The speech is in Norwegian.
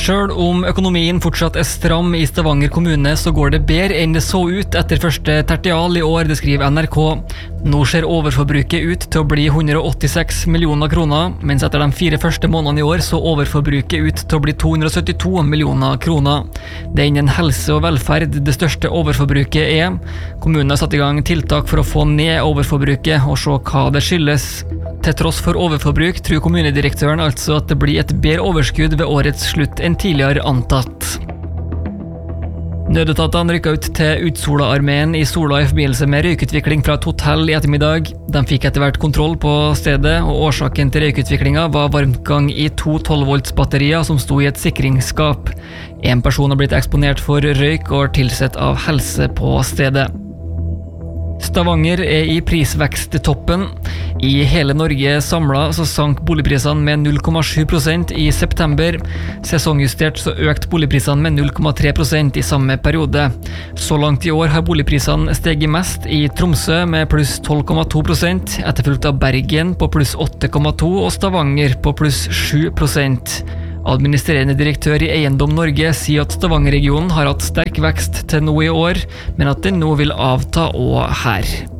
Selv om økonomien fortsatt stram I Stavanger kommune, så går det bedre enn det så ut etter første tertial I år, det skriver NRK. Nå ser overforbruket ut til å bli 186 millioner kroner, mens etter de 4 første månedene I år så overforbruket ut til å bli 272 millioner kroner. Det innen helse og velferd det største overforbruket Kommunen har satt I gang tiltak for å få ned overforbruket og se hva det skyldes. Til tross for overforbruk tror kommunedirektøren altså at det blir et bedre overskudd ved årets slutt enn tidligere antatt. Nødetatene rykket ut til Utsola-armeen I Sola I forbindelse med røykutvikling fra et hotell I ettermiddag. De fikk etter hvert kontroll på stedet, og årsaken til røykutviklingen var varmtgang I 2 12-volts-batterier som sto I et sikringsskap. En person har blitt eksponert for røyk og er tilsett av helse på stedet. Stavanger I prisveksttoppen. I hele Norge samlet så sank boligprisene med 0,7% I september. Sesongjustert så økte boligprisene med 0,3% I samme periode. Så langt I år har boligprisene steget mest I Tromsø med pluss 12,2%, etterfulgt av Bergen på pluss 8,2% og Stavanger på pluss 7%. Administrerende direktør I Eiendom Norge sier at Stavanger-regionen har hatt sterk vekst til nå I år, men at den nå vil avta og her.